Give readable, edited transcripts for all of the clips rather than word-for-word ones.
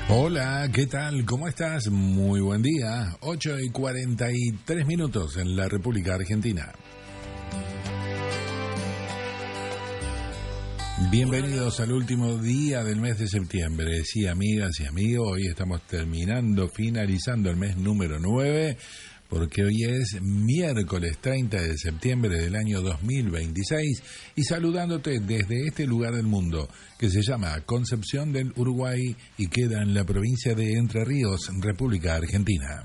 Hola, ¿qué tal? ¿Cómo estás? Muy buen día. 8:43 en la República Argentina. Bienvenidos al último día del mes de septiembre. Sí, amigas y amigos, hoy estamos finalizando el mes número 9, porque hoy es miércoles 30 de septiembre del año 2026 y saludándote desde este lugar del mundo que se llama Concepción del Uruguay y queda en la provincia de Entre Ríos, República Argentina.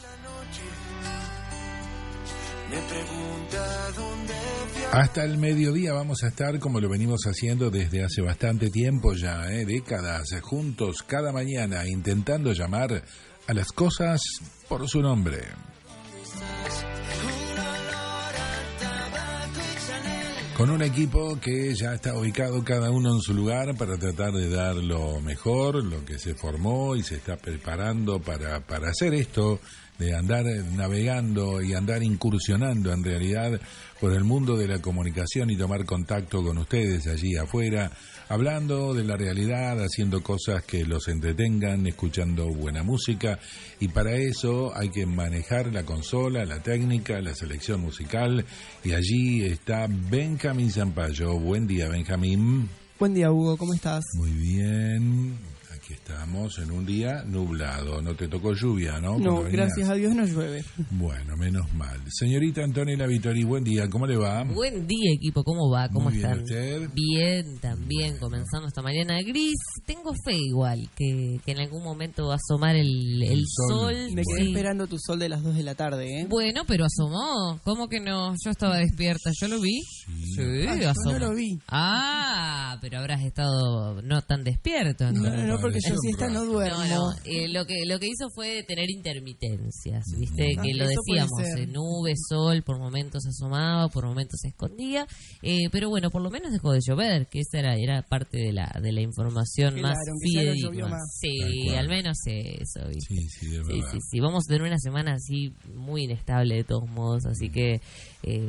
Hasta el mediodía vamos a estar como lo venimos haciendo desde hace bastante tiempo ya, décadas, juntos cada mañana intentando llamar a las cosas por su nombre. Con un equipo que ya está ubicado cada uno en su lugar para tratar de dar lo mejor, lo que se formó y se está preparando para hacer esto, de andar navegando y andar incursionando en realidad por el mundo de la comunicación y tomar contacto con ustedes allí afuera, hablando de la realidad, haciendo cosas que los entretengan, escuchando buena música, y para eso hay que manejar la consola, la técnica, la selección musical, y allí está Benjamín Zampayo. Buen día, Benjamín. Buen día, Hugo, ¿cómo estás? Muy bien. Aquí estamos en un día nublado. No te tocó lluvia, ¿no? No, gracias a Dios no llueve. Bueno, menos mal. Señorita Antonella Vittori, buen día, ¿cómo le va? Buen día, equipo, ¿cómo va? ¿Cómo Muy están? bien, ¿usted? Bien, también, comenzando esta mañana gris. Tengo fe igual, que en algún momento va a asomar el sol. Me quedé Sí. esperando tu sol de las 2 de la tarde, ¿eh? Bueno, pero asomó. ¿Cómo que no? Yo estaba despierta, ¿yo lo vi? Sí, yo asomó. no lo vi. Ah, pero habrás estado no tan despierto. No, porque yo siesta no duermo. No, lo que hizo fue tener intermitencias, ¿viste? Que lo eso puede decíamos, ser. nube, sol, por momentos asomaba, por momentos se escondía, pero bueno, por lo menos dejó de llover, que esa era parte de la información Claro, más aunque ya no llovió fidedigna. más. Sí, Tal cual. al menos eso, ¿viste? Sí, de verdad. Sí. Vamos a tener una semana así muy inestable de todos modos, así que